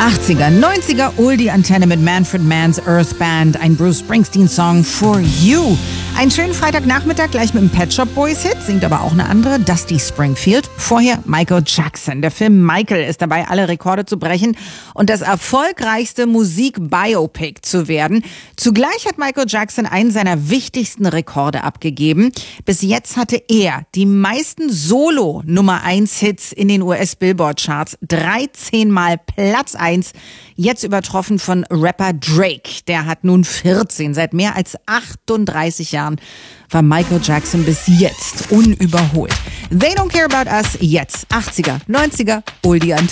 80er, 90er Oldie-Antenne mit Manfred Mann's Earth Band, ein Bruce Springsteen-Song For You. Einen schönen Freitagnachmittag gleich mit dem Pet Shop Boys-Hit, singt aber auch eine andere, Dusty Springfield. Vorher Michael Jackson. Der Film Michael ist dabei, alle Rekorde zu brechen und das erfolgreichste Musik-Biopic zu werden. Zugleich hat Michael Jackson einen seiner wichtigsten Rekorde abgegeben. Bis jetzt hatte er die meisten Solo-Nummer-1-Hits in den US-Billboard-Charts. 13 Mal Platz 1, jetzt übertroffen von Rapper Drake. Der hat nun 14. Seit mehr als 38 Jahren war Michael Jackson bis jetzt unüberholt. They Don't Care About Us, jetzt 80er, 90er, Oldie-Antenne.